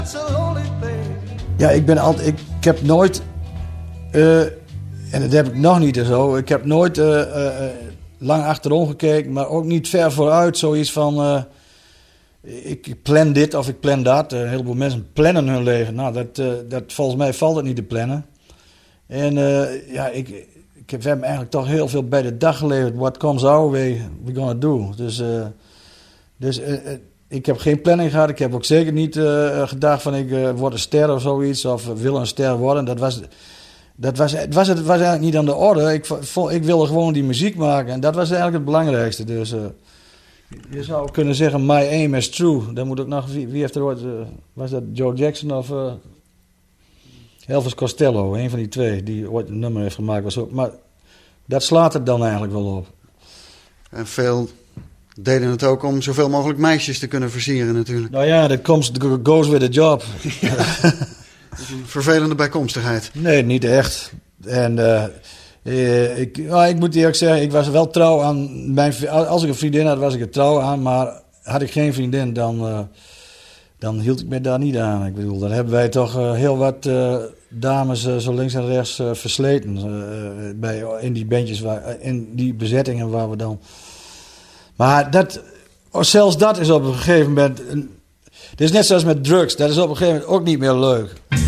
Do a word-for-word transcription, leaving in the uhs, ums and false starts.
Ja, ik ben altijd, ik, ik heb nooit, uh, en dat heb ik nog niet en zo, ik heb nooit uh, uh, lang achterom gekeken, maar ook niet ver vooruit, zoiets van, uh, ik plan dit of ik plan dat. Uh, een heleboel mensen plannen hun leven, nou, dat, uh, dat, volgens mij valt het niet te plannen. En uh, ja, ik, ik heb, we hebben eigenlijk toch heel veel bij de dag geleefd. What comes our way, we're gonna do. Dus, uh, dus uh, uh, ik heb geen planning gehad. Ik heb ook zeker niet uh, gedacht van ik uh, word een ster of zoiets. Of uh, wil een ster worden. Dat was, dat was, het, was, het was eigenlijk niet aan de orde. Ik, ik wilde gewoon die muziek maken. En dat was eigenlijk het belangrijkste. Dus uh, je zou kunnen zeggen, my aim is true. Dan moet ook nog, wie, wie heeft er ooit, uh, was dat Joe Jackson of uh, Elvis Costello? Een van die twee die ooit een nummer heeft gemaakt. Was ook, maar dat slaat het dan eigenlijk wel op. En veel deden het ook om zoveel mogelijk meisjes te kunnen versieren natuurlijk. Nou ja, dat comes, goes with the job. Dat is een vervelende bijkomstigheid. Nee, niet echt. En uh, uh, ik, nou, ik moet eerlijk zeggen, ik was wel trouw aan mijn... Als ik een vriendin had, was ik er trouw aan. Maar had ik geen vriendin, dan, uh, dan hield ik me daar niet aan. Ik bedoel, dan hebben wij toch uh, heel wat uh, dames uh, zo links en rechts uh, versleten. Uh, bij, in die bandjes, waar, in die bezettingen waar we dan... Maar dat, zelfs dat is op een gegeven moment... Het is net zoals met drugs. Dat is op een gegeven moment ook niet meer leuk.